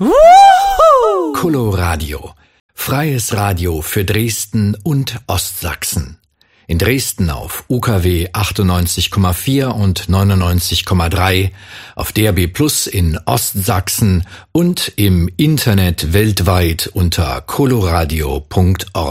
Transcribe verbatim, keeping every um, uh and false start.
Wuhu! Coloradio. Freies Radio für Dresden und Ostsachsen. In Dresden auf U K W achtundneunzig Komma vier und neunundneunzig Komma drei, auf D A B Plus in Ostsachsen und im Internet weltweit unter coloradio punkt org.